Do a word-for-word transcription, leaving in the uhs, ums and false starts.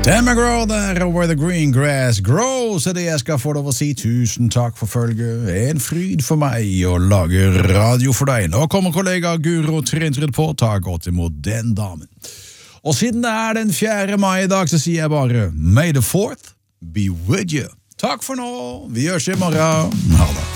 Dan McGraw der, Where the Green Grass Grows, er det jeg skal få lov å si. Tusen takk for følget. En fryd for meg å lage radio for deg. Nå kommer kollega Guro Trindrud på. Ta godt imot den damen. Og siden det er den fjerde mai i dag, så sier jeg bare May the fourth be with you. Takk for nå. Vi gjørs i morgen. Ha det.